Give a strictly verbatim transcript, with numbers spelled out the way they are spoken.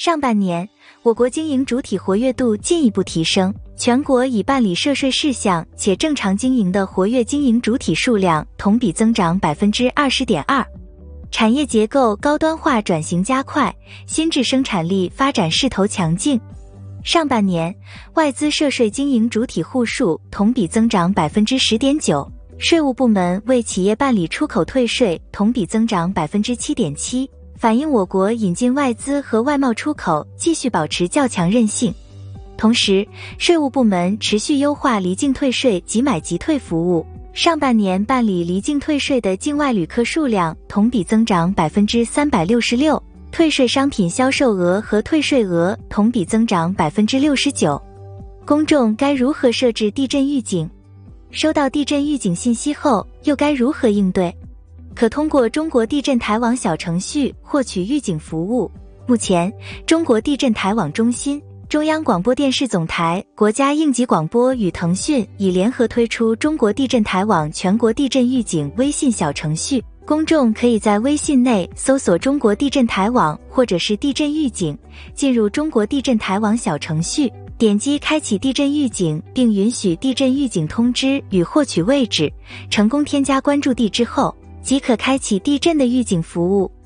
上半年，我国经营主体活跃度进一步提升，全国已办理涉税事项且正常经营的活跃经营主体数量同比增长 百分之二十点二。产业结构高端化转型加快，新质生产力发展势头强劲。上半年，外资涉税经营主体户数同比增长 百分之十点九， 税务部门为企业办理出口退税同比增长 百分之七点七， 反映我国引进外资和外贸出口继续保持较强韧性。同时，税务部门持续优化离境退税及买即退服务，上半年办理离境退税的境外旅客数量同比增长 百分之三百六十六， 退税商品销售额和退税额同比增长 百分之六十九。公众该如何设置地震预警？收到地震预警信息后，又该如何应对？可通过中国地震台网小程序获取预警服务。目前，中国地震台网中心、中央广播电视总台、国家应急广播与腾讯已联合推出中国地震台网全国地震预警微信小程序，公众可以在微信内搜索中国地震台网或者是地震预警，进入中国地震台网小程序，点击开启地震预警并允许地震预警通知与获取位置，成功添加关注地之后，即可开启地震的预警服务。